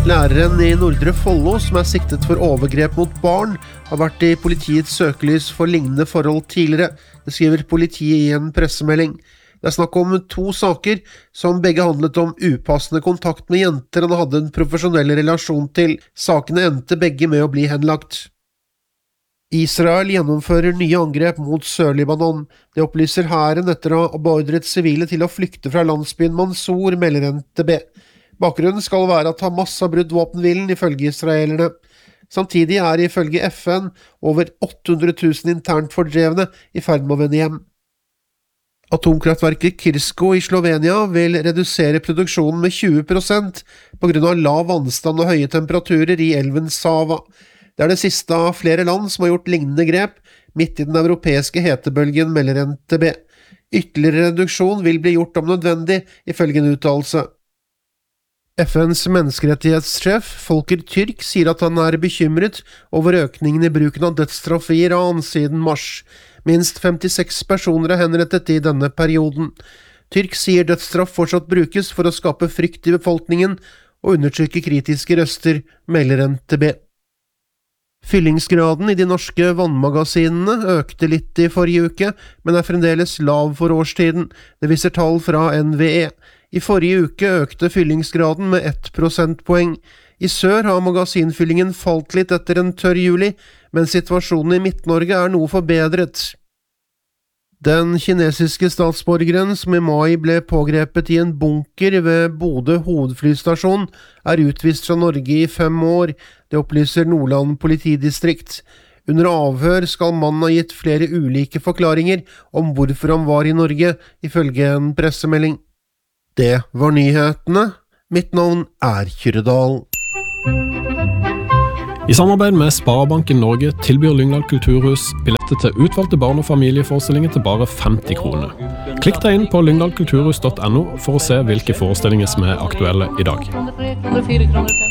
Læreren i Nordre Follo, som siktet for overgrep mot barn, har vært i politiets søkelys for lignende forhold tidligere, det skriver politiet i en pressemelding. Det snakk om 2 saker som begge handlet om upassende kontakt med jenter han hadde en profesjonell relasjon til. Sakene endte begge med å bli henlagt. Israel gjennomfører nye angrep mot Sør-Libanon. Det opplyser hæren etter å ha beordret sivile til å flykte fra landsbyen Mansour, melder NTB. Bakgrunnen skal være at Hamas har brutt våpenhvilen, ifølge israelerne. Samtidig ifølge FN over 800 000 internt fordrevne i ferd med å vende hjem. Atomkraftverket Krško i Slovenia vil redusere produksjonen med 20% på grunn av lav vannstand og høye temperaturer i elven Sava. Det det siste av flere land som har gjort lignende grep midt i den europeiske hetebølgen, melder NTB. Ytterligere reduksjon vil bli gjort om nødvendig, ifølge en uttalelse. FNs menneskerettighetssjef Volker Türk sier at han bekymret over økningen i bruken av dødsstraff i Iran siden mars. Minst 56 personer henrettet i denne perioden. Türk sier dødsstraff fortsatt brukes for å skape frykt i befolkningen og undertrykke kritiske røster, melder NTB. Fyllingsgraden i de norske vannmagasinene økte litt i forrige uke, men fremdeles lav for årstiden. Det viser tall fra NVE. I forrige uke økte fyllingsgraden med 1 prosentpoeng. I sør har magasinfyllingen falt litt etter en tørr juli, men situasjonen i Midt-Norge noe forbedret. Den kinesiske statsborgeren som i mai ble pågrepet i en bunker ved Bodø hovedflystasjon utvist fra Norge i 5 år, det opplyser Nordland politidistrikt. Under avhør skal mannen ha gitt flere ulike forklaringer om hvorfor han var i Norge, ifølge en pressemelding. Det var nyhetene. Mitt navn Kyrre Dahl. I samarbeid med Sparebanken Norge tilbyr Lyngdal Kulturhus billetter til utvalgte barn- og familieforestillinger til bare 50 kroner. Klikk deg inn på lyngdalkulturhus.no for å se hvilke forestillinger som aktuelle i dag.